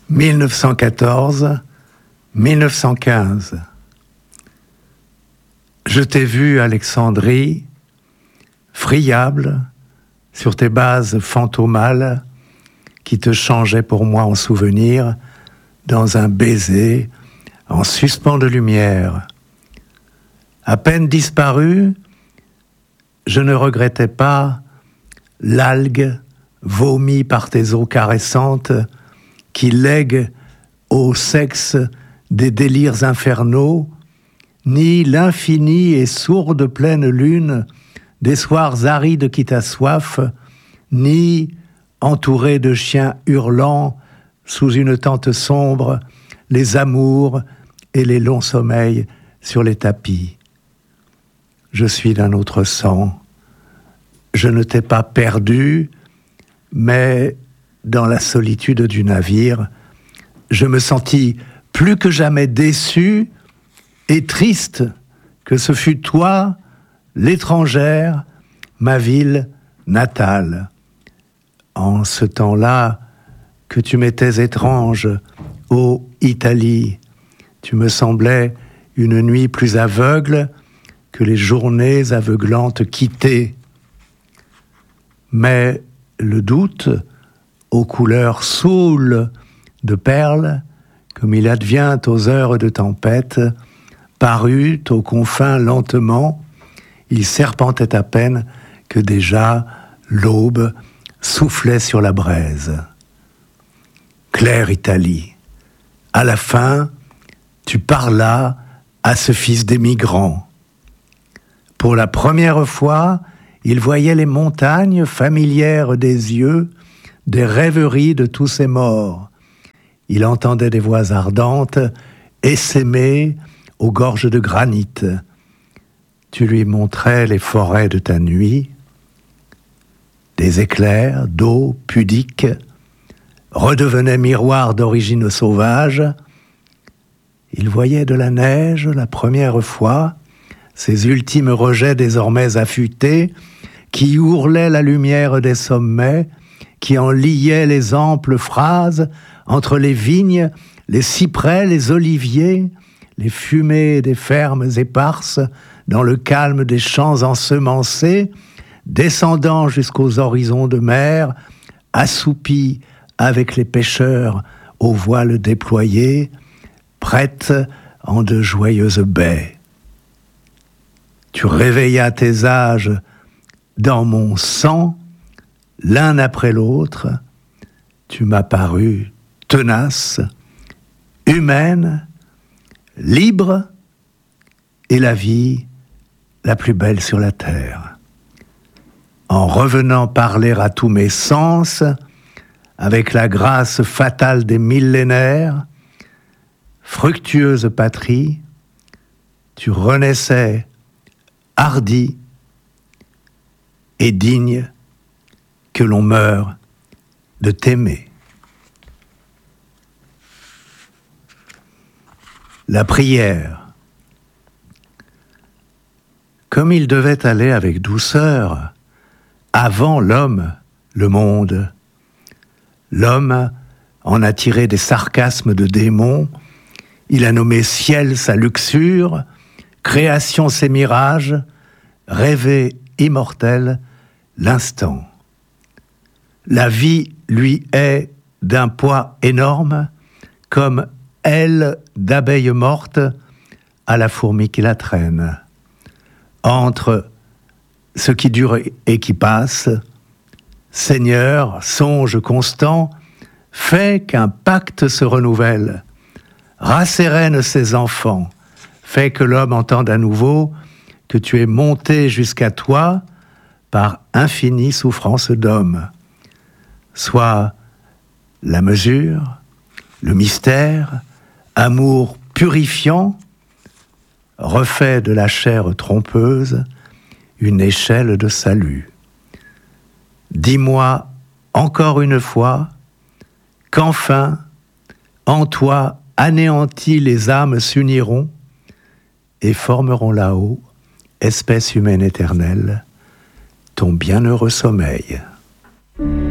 1914-1915. Je t'ai vu, Alexandrie, friable, sur tes bases fantomales, qui te changeaient pour moi en souvenir, dans un baiser, en suspens de lumière. À peine disparu, je ne regrettais pas l'algue vomie par tes eaux caressantes qui lègue au sexe des délires infernaux, ni l'infinie et sourde pleine lune des soirs arides qui t'assoiffent, ni, entouré de chiens hurlants sous une tente sombre, les amours et les longs sommeils sur les tapis. Je suis d'un autre sang. Je ne t'ai pas perdu, mais dans la solitude du navire, je me sentis plus que jamais déçu et triste que ce fût toi, l'étrangère, ma ville natale. En ce temps-là, que tu m'étais étrange, ô Italie, tu me semblais une nuit plus aveugle que les journées aveuglantes quittées. Mais le doute, aux couleurs saoules de perles, comme il advient aux heures de tempête, parut aux confins lentement, il serpentait à peine que déjà l'aube soufflait sur la braise. Claire Italie, à la fin, tu parlas à ce fils des migrants. Pour la première fois, il voyait les montagnes familières des yeux, des rêveries de tous ces morts. Il entendait des voix ardentes, essaimées aux gorges de granit. Tu lui montrais les forêts de ta nuit, des éclairs d'eau pudique redevenaient miroirs d'origine sauvage. Il voyait de la neige la première fois, ces ultimes rejets désormais affûtés, qui ourlaient la lumière des sommets, qui en liaient les amples phrases entre les vignes, les cyprès, les oliviers, les fumées des fermes éparses, dans le calme des champs ensemencés, descendant jusqu'aux horizons de mer, assoupis avec les pêcheurs aux voiles déployés, prêtes en de joyeuses baies. Tu réveillas tes âges dans mon sang, l'un après l'autre. Tu m'as paru tenace, humaine, libre, et la vie la plus belle sur la terre. En revenant parler à tous mes sens, avec la grâce fatale des millénaires, fructueuse patrie, tu renaissais hardi et digne que l'on meure de t'aimer. La prière. Comme il devait aller avec douceur, avant l'homme, le monde. L'homme en a tiré des sarcasmes de démons, il a nommé ciel sa luxure, création ses mirages, rêver immortel l'instant. La vie lui est d'un poids énorme, comme aile d'abeille morte à la fourmi qui la traîne. Entre ce qui dure et qui passe, Seigneur, songe constant, fais qu'un pacte se renouvelle, rassérène ses enfants, fais que l'homme entende à nouveau que tu es monté jusqu'à toi par infinie souffrance d'homme. Soit la mesure, le mystère, amour purifiant, refait de la chair trompeuse une échelle de salut. Dis-moi encore une fois qu'enfin, en toi anéantis les âmes s'uniront et formeront là-haut, espèce humaine éternelle, ton bienheureux sommeil.